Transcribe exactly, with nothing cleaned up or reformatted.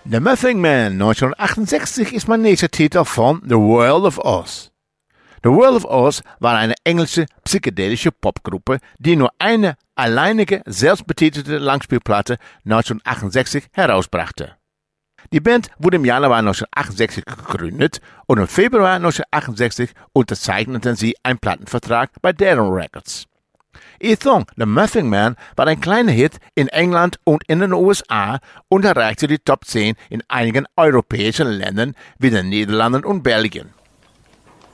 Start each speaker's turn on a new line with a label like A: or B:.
A: The Muffin Man neunzehnhundertachtundsechzig ist mein nächster Titel von The World of Oz. The World of Oz war eine englische psychedelische Popgruppe, die nur eine alleinige, selbstbetitelte Langspielplatte neunzehnhundertachtundsechzig herausbrachte. Die Band wurde im Januar neunzehnhundertachtundsechzig gegründet und im Februar neunzehnhundertachtundsechzig unterzeichneten sie einen Plattenvertrag bei Deron Records. Ihr Song The Muffin Man war ein kleiner Hit in England und in den U S A und erreichte die Top zehn in einigen europäischen Ländern wie den Niederlanden und Belgien.